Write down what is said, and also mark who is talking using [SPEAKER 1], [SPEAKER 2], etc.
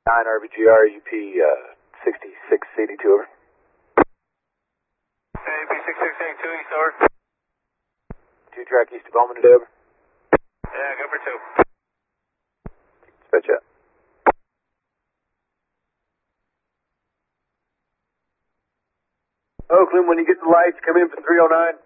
[SPEAKER 1] 9 RBGR, UP 6682, over.
[SPEAKER 2] UP 6682, east, over.
[SPEAKER 1] 2 track east of Bowman today, over.
[SPEAKER 2] Yeah, go for 2.
[SPEAKER 1] Dispatch out. Oakland, when you get the lights, come in for 309.